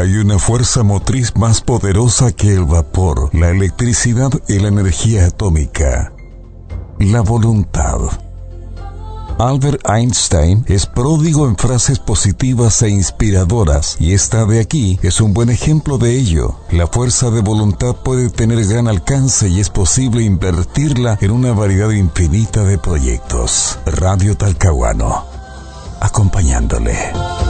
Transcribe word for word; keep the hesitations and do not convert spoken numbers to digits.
Hay una fuerza motriz más poderosa que el vapor, la electricidad y la energía atómica: la voluntad. Albert Einstein es pródigo en frases positivas e inspiradoras, y esta de aquí es un buen ejemplo de ello. La fuerza de voluntad puede tener gran alcance y es posible invertirla en una variedad infinita de proyectos. Radio Talcahuano, acompañándole.